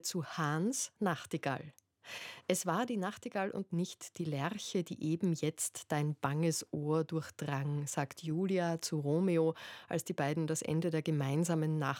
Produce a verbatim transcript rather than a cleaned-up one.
zu Hahns Nachtigall. Es war die Nachtigall und nicht die Lerche, die eben jetzt dein banges Ohr durchdrang, sagt Julia zu Romeo, als die beiden das Ende der gemeinsamen Nacht